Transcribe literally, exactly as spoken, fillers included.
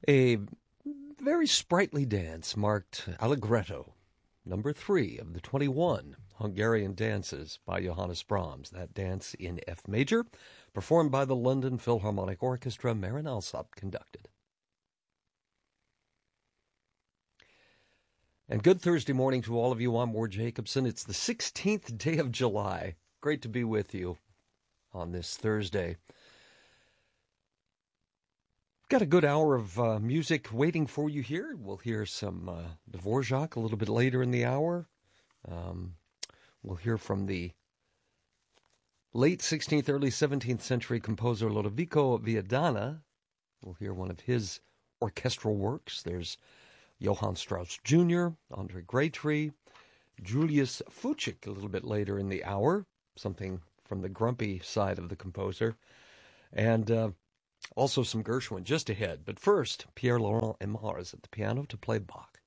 A very sprightly dance marked Allegretto, number three of the twenty-one Hungarian dances by Johannes Brahms. That dance in F major, performed by the London Philharmonic Orchestra, Marin Alsop conducted. And good Thursday morning to all of you. I'm Ward Jacobson. It's the sixteenth day of July. Great to be with you on this Thursday. Got a good hour of uh, music waiting for you here. We'll hear some uh, Dvorak a little bit later in the hour. Um, we'll hear from the late sixteenth, early seventeenth century composer Lodovico Viadana. We'll hear one of his orchestral works. There's Johann Strauss Junior, Andre Graytree, Julius Fuchs a little bit later in the hour, something from the grumpy side of the composer, and uh, also some Gershwin just ahead. But first, Pierre-Laurent Aimard is at the piano to play Bach.